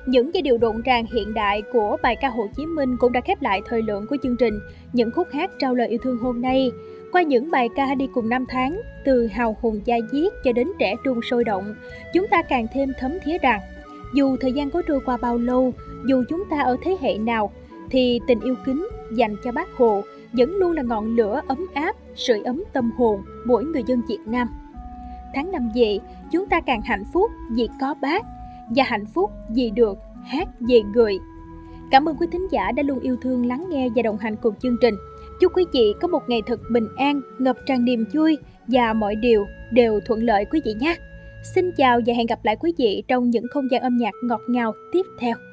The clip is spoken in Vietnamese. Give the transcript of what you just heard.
Những giai điệu rộn ràng hiện đại của bài ca Hồ Chí Minh cũng đã khép lại thời lượng của chương trình Những khúc hát trao lời yêu thương hôm nay. Qua những bài ca đi cùng năm tháng, từ hào hùng da diết cho đến trẻ trung sôi động, chúng ta càng thêm thấm thía rằng dù thời gian có trôi qua bao lâu, dù chúng ta ở thế hệ nào, thì tình yêu kính dành cho Bác Hồ vẫn luôn là ngọn lửa ấm áp, sưởi ấm tâm hồn mỗi người dân Việt Nam. Tháng năm về, chúng ta càng hạnh phúc vì có Bác và hạnh phúc vì được hát về người. Cảm ơn quý thính giả đã luôn yêu thương lắng nghe và đồng hành cùng chương trình. Chúc quý vị có một ngày thật bình an, ngập tràn niềm vui và mọi điều đều thuận lợi quý vị nhé. Xin chào và hẹn gặp lại quý vị trong những không gian âm nhạc ngọt ngào tiếp theo.